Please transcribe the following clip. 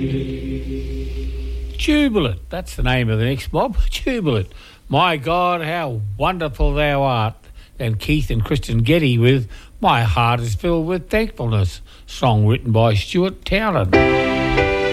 Jubilant, that's the name of the next mob, Jubilant. My God, how wonderful thou art. And Keith and Kristen Getty with My Heart is Filled with Thankfulness, song written by Stuart Townend.